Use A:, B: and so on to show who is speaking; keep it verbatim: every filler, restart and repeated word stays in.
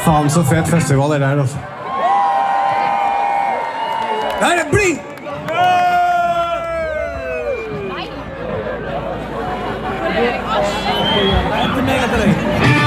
A: Faen så fet festival det der, altså. Det her er Blink!
B: Nei!